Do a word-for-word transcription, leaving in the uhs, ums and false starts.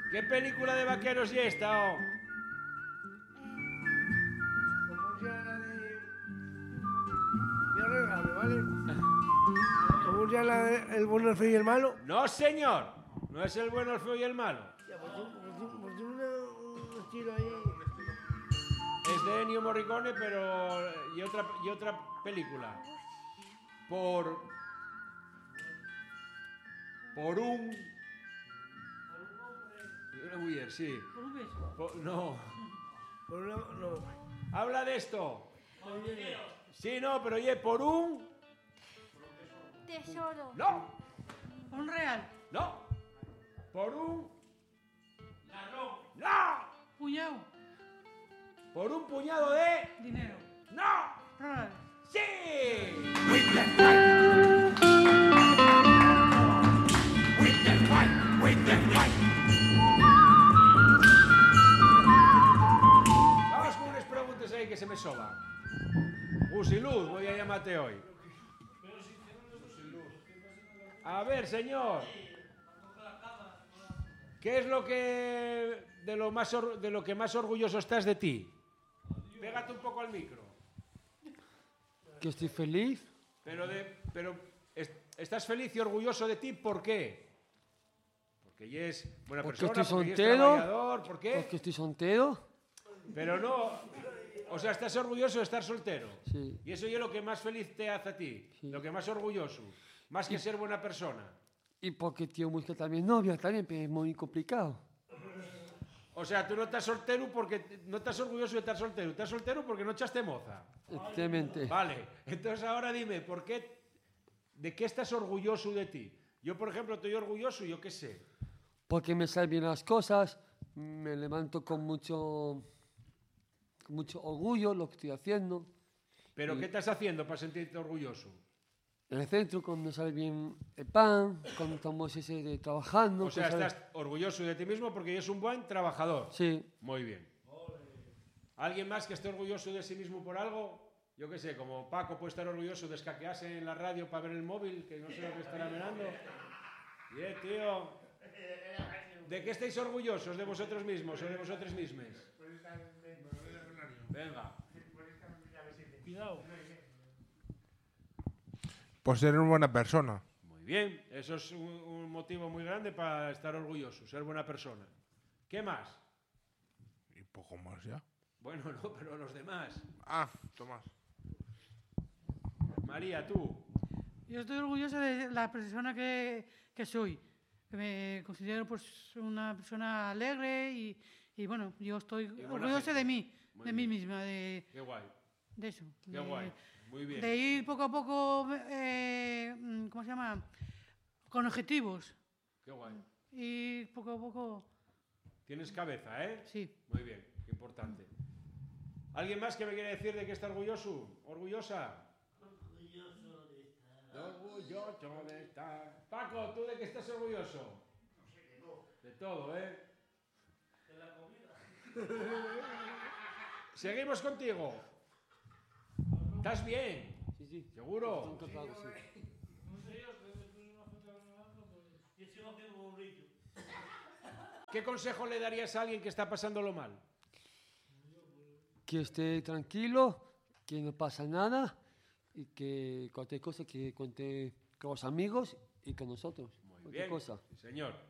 ¿Qué película de vaqueros y esta, oh? Como ya la de... Voy a arreglarme, ¿vale? Como ya la de El bueno, el feo y el malo. No, señor. No es el bueno, el feo y el malo. Ya, pues, pues, pues, pues tiene una- un estilo ahí. Es de Ennio Morricone, pero... Y otra, y otra película. Por... Por un... Una mujer, sí. Por un beso. Por- no. Por una, no. Habla de esto. Sí, no, pero oye, por un... Tesoro. No, Por un real. no. Por un... Ladrón. No. Puñado. Por un puñado de... Dinero. No. Real. Sí. Vamos con unas preguntas ahí que se me soban. Gusiluz, voy a llamarte hoy. A ver, señor. ¿Qué es lo que de lo más or- de lo que más orgulloso estás de ti? Pégate un poco al micro. Que estoy feliz, Pero de pero es- estás feliz y orgulloso de ti, ¿por qué? Porque ya es buena porque persona, estoy porque ya es soltero, trabajador, ¿por qué? porque estoy soltero. Pero no, o sea, estás orgulloso de estar soltero. Sí. Y eso es lo que más feliz te hace a ti, Sí. lo que más orgulloso, más que ser buena persona. Y porque tío busca también novia, también, pero es muy complicado. O sea, tú no estás soltero porque no estás orgulloso de estar soltero, estás soltero porque no echaste moza. Exactamente. Vale, entonces ahora dime, ¿por qué, de qué estás orgulloso de ti? Yo, por ejemplo, estoy orgulloso, yo qué sé. Porque me salen bien las cosas, me levanto con mucho, con mucho orgullo lo que estoy haciendo. Pero Sí. ¿qué estás haciendo para sentirte orgulloso? En el centro, cuando sale bien el pan, cuando estamos ese de trabajando. O sea, que sale- estás orgulloso de ti mismo porque eres un buen trabajador. Sí, Muy bien. ¿Alguien más que esté orgulloso de sí mismo por algo? Yo qué sé, como Paco puede estar orgulloso de escaquearse en la radio para ver el móvil, que no sé lo que estará mirando. Bien, tío. ¿De qué estáis orgullosos? ¿De vosotros mismos o de vosotros mismas? Venga. Cuidado. Por ser una buena persona. Muy bien, eso es un, un motivo muy grande para estar orgulloso, ser buena persona. ¿Qué más? Y poco más ya. Bueno, no, pero los demás. Ah, Tomás. María, tú. Yo estoy orgullosa de la persona que, que soy. Que me considero pues una persona alegre y, y bueno, yo estoy buena orgullosa gente. de mí, Muy de bien. mí misma, de, Qué guay, de eso. qué de, guay. Muy bien. de ir poco a poco, eh, mm, ¿cómo se llama? Con objetivos. Qué guay. Y poco a poco, Tienes cabeza, ¿eh? sí. Muy bien, qué importante. ¿Alguien más que me quiere decir de qué está orgulloso? ¿Orgullosa? Orgulloso de estar. Paco, ¿tú de qué estás orgulloso? No sé qué no. De todo, ¿eh? De la comida. Seguimos contigo. ¿Estás bien? sí, sí. ¿Seguro? Encantado, sí. ¿Qué consejo le darías a alguien que está pasándolo mal? Que esté tranquilo, que no pasa nada y que cualquier cosa que cuente con los amigos y con nosotros. Muy cualquier bien. cosa. Sí, señor.